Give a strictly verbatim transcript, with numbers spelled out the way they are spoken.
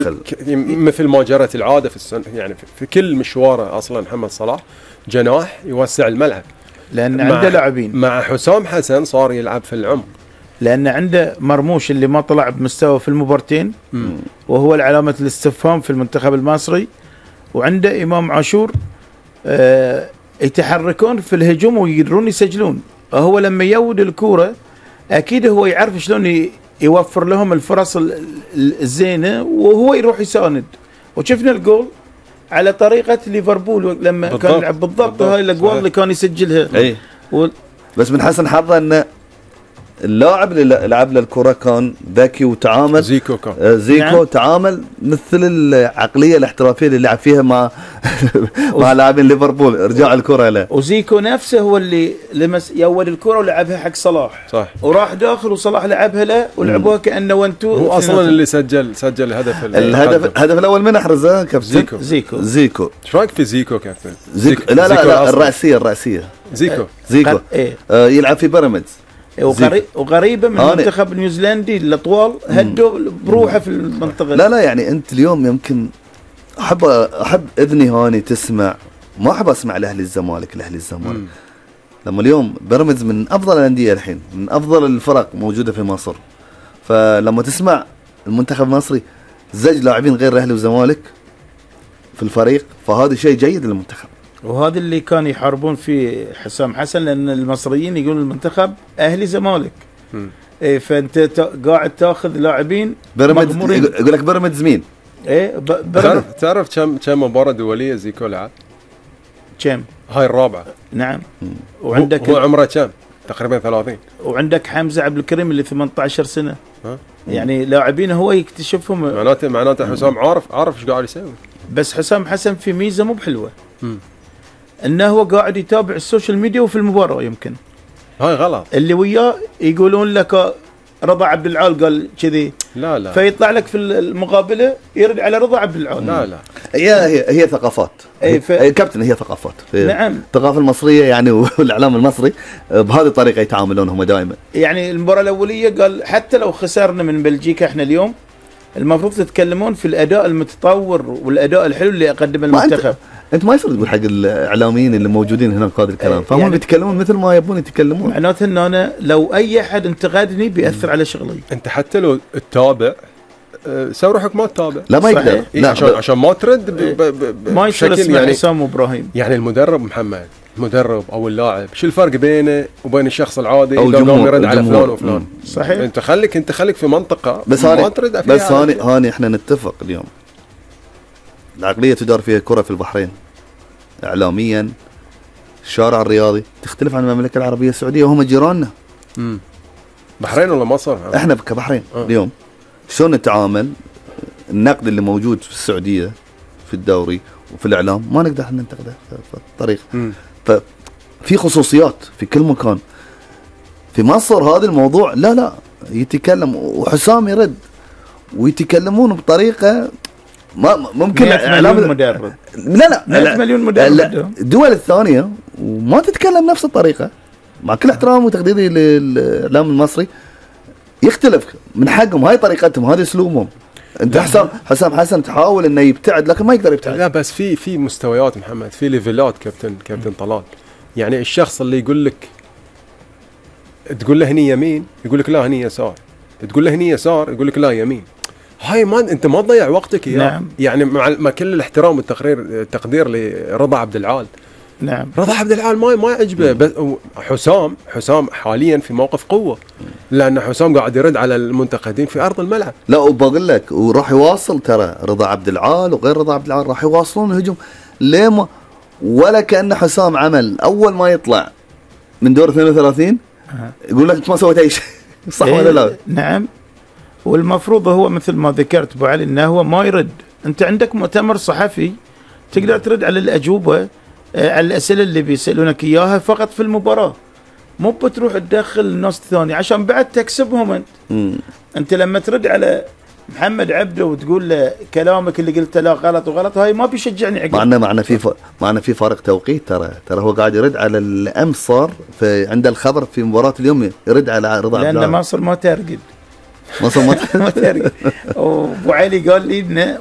مثل ما جرت العاده في السنة يعني في كل مشواره اصلا محمد صلاح جناح يوسع الملعب، لان عنده لاعبين. مع حسام حسن صار يلعب في العمق، لان عنده مرموش اللي ما طلع بمستوى في المبارتين وهو العلامه الاستفهام في المنتخب المصري، وعنده امام عاشور آه يتحركون في الهجوم ويقدرون يسجلون. هو لما يود الكوره اكيد هو يعرف شلون يوفر لهم الفرص الزينه وهو يروح يساند، وشفنا الجول على طريقه ليفربول لما بالضبط. كان يلعب بالضبط هاي الاجوال اللي كان يسجلها. اي و... بس من حسن حظه ان اللاعب اللي لعب له الكره كان ذكي وتعامل زيكو كان آه زيكو نعم. تعامل مثل العقليه الاحترافيه اللي لعب فيها مع مع لاعبين ليفربول، رجع الكره له. وزيكو نفسه هو اللي لمس يود الكره ولعبها حق صلاح صح، وراح داخل وصلاح لعبها له ولعبوها كانه وانتو. هو اصلا اللي سجل سجل الهدف الهدف الهدف الاول من احرزه كابتن زيكو زيكو زيكو ايش رايك في زيكو كابتن؟ زيكو, زيكو. لا لا, لا الرأسيه الرأسيه زيكو زيكو ايه؟ آه يلعب في بيراميدز وغري... وغريبه من المنتخب النيوزيلندي الاطوال هدوا بروحه في المنطقه. لا لا يعني انت اليوم يمكن احب احب اذني هاني تسمع، ما احب اسمع الاهلي الزمالك الاهلي الزمالك مم. لما اليوم بيراميدز من افضل الانديه الحين، من افضل الفرق موجوده في مصر، فلما تسمع المنتخب المصري زج لاعبين غير الاهلي والزمالك في الفريق، فهذا شيء جيد للمنتخب. وهذا اللي كانوا يحاربون فيه حسام حسن، لان المصريين يقولون المنتخب اهلي زمالك. ايه فانت قاعد تاخذ لاعبين بيراميدز، يقول لك بيراميدز مين؟ ايه تعرف تعرف كم كم مباراه دوليه زيكو لعب؟ كم؟ هاي الرابعه. نعم. وعندك هو عمره كم؟ تقريبا ثلاثين. وعندك حمزه عبد الكريم اللي ثمانية عشر سنه. ها؟ يعني لاعبين هو يكتشفهم. معناته معناته حسام عارف عارف ايش قاعد يسوي. بس حسام حسن في ميزه مو بحلوه. امم انه هو قاعد يتابع السوشيال ميديا وفي المباراه يمكن. هاي غلط. اللي وياه يقولون لك رضا عبد العال قال كذي، لا لا فيطلع لك في المقابله يرد على رضا عبد العال. لا لا هي هي, هي ثقافات. اي ف... كابتن هي ثقافات. نعم. الثقافه المصريه يعني والاعلام المصري بهذه الطريقه يتعاملون هم دائما. يعني المباراه الاوليه قال حتى لو خسرنا من بلجيكا احنا اليوم المفروض تتكلمون في الاداء المتطور والاداء الحلو اللي قدمه المنتخب. انت ما يصير تقول حق الاعلاميين اللي موجودين هناك هذا الكلام، فهم يعني بيتكلمون مثل ما يبون يتكلمون. معناته ان انا لو اي احد انتقدني بياثر على شغلي. انت حتى لو تتابع سوي روحك ما تتابع. لا ما يقدر. لا عشان ب... عشان ما ترد ب... ب... ب... ما يصير اسمه يعني حسام وابراهيم. يعني المدرب محمد المدرب او اللاعب شو الفرق بينه وبين الشخص العادي اللي قام يرد على فلان وفلان؟ صحيح. انت خليك انت خليك في منطقه بس ما هاني ترد فيها. بس هاني هاني احنا نتفق اليوم العقليه تدار فيها كره في البحرين اعلاميا، الشارع الرياضي تختلف عن المملكه العربيه السعوديه وهم جيراننا. امم بحرين ولا مصر؟ احنا كبحرين آه. اليوم شلون نتعامل؟ النقد اللي موجود في السعوديه في الدوري وفي الاعلام ما نقدر احنا ننتقده في الطريقه. ففي خصوصيات في كل مكان. في مصر هذا الموضوع لا لا يتكلم وحسام يرد ويتكلمون بطريقه ما ممكن اعلام مدرب. لا لا مئة مليون مدرب. الدول الثانيه وما تتكلم نفس الطريقه، مع كل احترامي وتقديري للاعلام المصري يختلف من حقهم، هاي طريقتهم هذا اسلوبهم. انت حسام حسام حسن تحاول انه يبتعد لكن ما يقدر يبتعد. لا بس في في مستويات محمد، في ليفلات كابتن كابتن طلال. يعني الشخص اللي يقول لك تقول له هني يمين يقول لك لا هني يسار، تقول له هني يسار يقول لك لا يمين. هاي ما انت ما تضيع وقتك يا نعم. يعني مع, مع كل الاحترام والتقرير التقدير لرضا عبد العال. نعم. رضا عبد العال ما ما يعجبه. بس حسام حسام حاليا في موقف قوه، لان حسام قاعد يرد على المنتقدين في ارض الملعب. لا وبقول لك وراح يواصل، ترى رضا عبد العال وغير رضا عبد العال راح يواصلون الهجوم ليه ما ولا كأن حسام عمل اول ما يطلع من دور اثنين وثلاثين يقول لك انت ما سويت اي شيء. صح إيه ولا لا؟ نعم. والمفروض هو مثل ما ذكرت ابو علي انه هو ما يرد. انت عندك مؤتمر صحفي تقدر ترد على الاجوبه على الاسئله اللي بيسالونك اياها فقط في المباراه، مو بتروح تدخل الناس الثانيه عشان بعد تكسبهم انت. مم. انت لما ترد على محمد عبده وتقول له كلامك اللي قلته لا غلط وغلط، هاي ما بيشجعني عقب. معنا معنا في ف... معنا في فارق توقيت. ترى ترى هو قاعد يرد على الامس صار في عنده الخبر في مباراه اليوم يرد على رضا عبد العال لان مصر ما ترقد. ما صمت ما ترقى. وابو علي قال لي انه